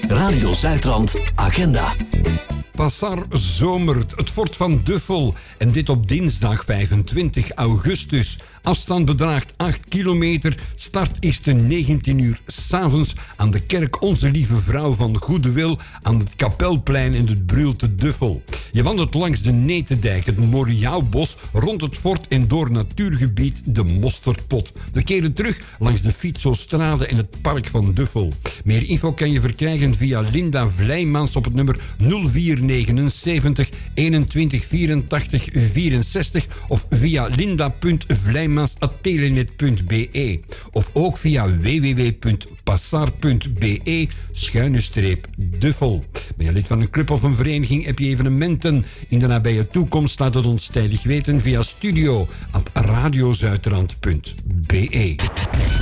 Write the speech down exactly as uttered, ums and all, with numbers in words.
Radio Zuidrand Agenda. Passar zomert, het fort van Duffel. En dit op dinsdag vijfentwintig augustus. Afstand bedraagt acht kilometer. Start is te negentien uur 's avonds aan de kerk Onze Lieve Vrouw van Goede Wil aan het Kapelplein in het Brul te Duffel. Je wandelt langs de Netendijk, het Moriaubos, rond het fort en door natuurgebied de Mosterdpot. We keren terug langs de Fietsostrade en het park van Duffel. Meer info kan je verkrijgen via Linda Vlijmans op het nummer nul vier negenenzeventig eenentwintig vierentachtig vierenzestig of via linda punt vlijmans apenstaartje telenet punt be of ook via w w w punt passar punt be schuine streep Duffel. Ben je lid van een club of een vereniging, heb je evenementen in de nabije toekomst, laat het ons tijdig weten via studio at radiozuidrand punt be.